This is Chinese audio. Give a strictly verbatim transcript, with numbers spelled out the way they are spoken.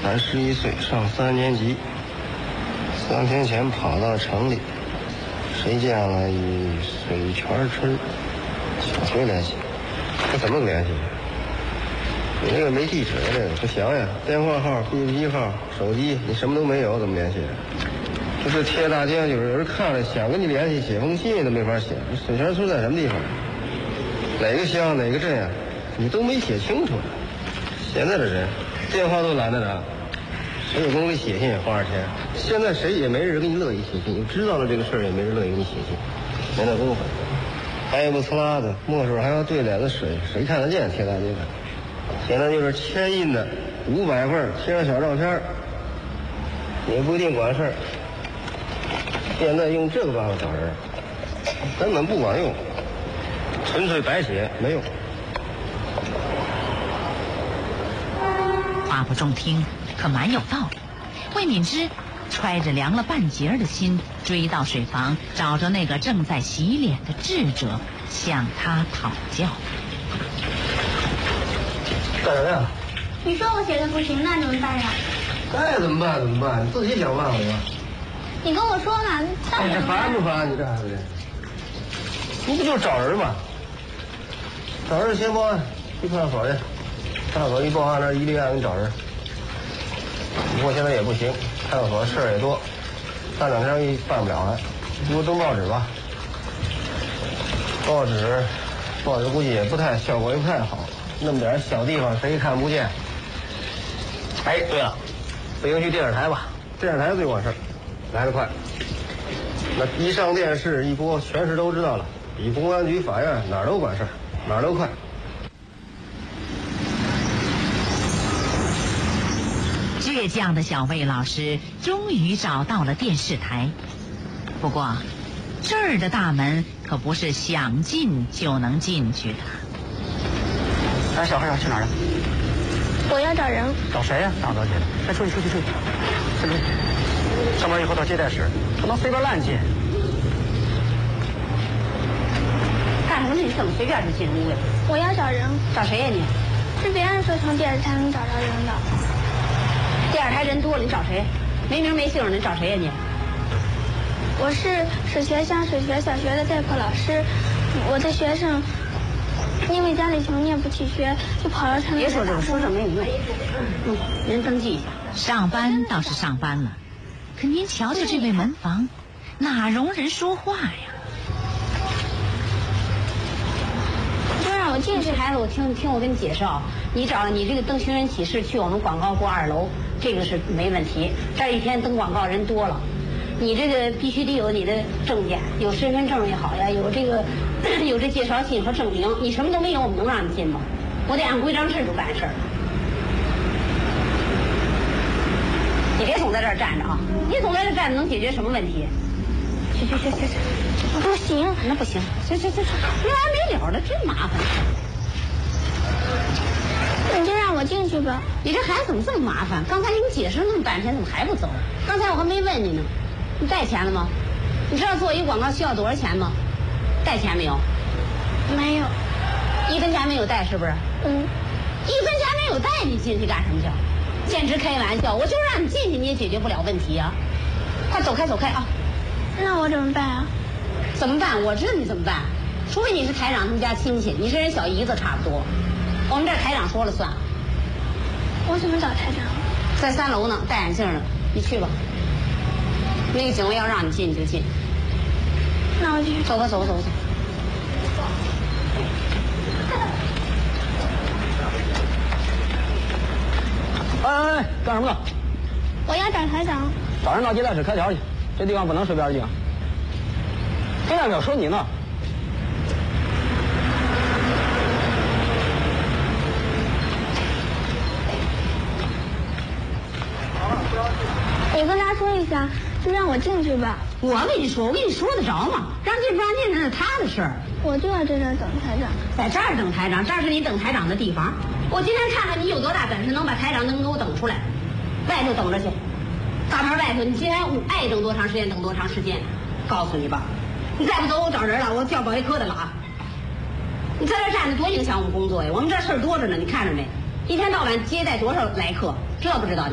才十一岁，上三年级。三天前跑到城里，谁见了与水泉春小学联系？他怎么联系？你那个没地址的这个不行呀，电话号、B B 机号、手机，你什么都没有，怎么联系？就是贴大街，有人看了想跟你联系，写封信都没法写。水泉村在什么地方？哪个乡哪个镇呀？你都没写清楚。现在的人电话都懒得打，谁有功夫写信也花点钱。现在谁也没人给你乐意写信，你知道了这个事儿也没人乐意给你写信，没那功夫。还不呲啦的，墨水还要兑脸的水，谁看得见贴大街上？现在就是签印的五百份，贴上小照片，也不一定管事儿。现在用这个办法找人，根本不管用，纯粹白写，没用。 话不中听，可蛮有道理。魏敏之揣着凉了半截的心，追到水房，找着那个正在洗脸的智者，向他讨教。 干什么呀？ 你说我写的不行，那怎么办呀？ 该怎么办怎么办，你自己想办法吧。 你跟我说嘛，到底你这烦不烦？你这孩子，你不就是找人吗？找人先报案，去派出所去。派出所一报案，那一立案给你找人。不过现在也不行，派出所事儿也多，干两天一办不了还。不如登报纸吧。报纸，报纸估计也不太效果也不太好，那么点小地方谁也看不见。哎，对了，北京区电视台吧，电视台最管事儿，来得快。那一上电视一播，全市都知道了，比公安局、法院哪儿都管事儿，哪儿都快。 倔强的小魏老师终于找到了电视台，不过这儿的大门可不是想进就能进去的。 哎，小孩要去哪儿了？ 我要找人。 找谁呀、啊？找到姐的。哎，出去出去出去，出去。上班以后到接待室，不能随便乱进。干什么？你怎么随便就进屋了？ 我要找人。 找谁呀、啊、你？ 是别人说从电视台能找着人的。 电视台人多了，你找谁？没名没姓，你找谁呀、啊、你？ 我是水学乡水学小学的代课老师，我的学生因为家里穷念不起学，就跑到城里。 别说这个，说这没有用。嗯，您登记一下。 上班倒是上班了，可您瞧瞧这位门房，哪容人说话呀？ 就让我进去。 孩子，我听听我跟你解释啊，你找你这个登寻人启事去我们广告部二楼，这个是没问题。这一天登广告人多了。你这个必须得有你的证件，有身份证也好呀，有这个有这介绍信和证明。你什么都没有，我们能让你进吗？我得按规章制度办事儿。你别总在这儿站着啊！你总在这儿站着能解决什么问题？去去去去去！ 不行， 那不行，去去去去！没完没了的，真麻烦。 你就让我进去吧。 你这孩子怎么这么麻烦？刚才给你解释了那么半天，怎么还不走？刚才我还没问你呢。你带钱了吗？你知道做一个广告需要多少钱吗？带钱没有？ 没有， 一分钱没有带，是不是？ 嗯。 一分钱没有带，你进去干什么去？简直开玩笑！我就让你进去，你也解决不了问题啊！快走开，走开啊！ 那我怎么办啊？ 怎么办？我知道你怎么办，除非你是台长他们家亲戚，你是人小姨子差不多。我们这台长说了算。 我怎么找台长？ 在三楼呢，戴眼镜呢，你去吧。那个警卫要让你进你就进。 那我去。 走吧，走吧，走吧。 哎哎哎，干什么呢？ 我要找台长。 找人到接待室开条去，这地方不能随便进。听见没有？说你呢。 你跟他说一下，就让我进去吧。 我跟你说，我跟你说得着吗？让进不让进那是他的事儿。 我就要在这儿等台长。 在这儿等台长，这儿是你等台长的地方。我今天看看你有多大本事，能把台长能给我等出来。外头等着去，大门外头，你今天爱等多长时间等多长时间。告诉你吧，你再不走，我找人了，我叫保卫科的了啊！你在这站着多影响我们工作呀！我们这事儿多着呢，你看着没？一天到晚接待多少来客，知道不知道你？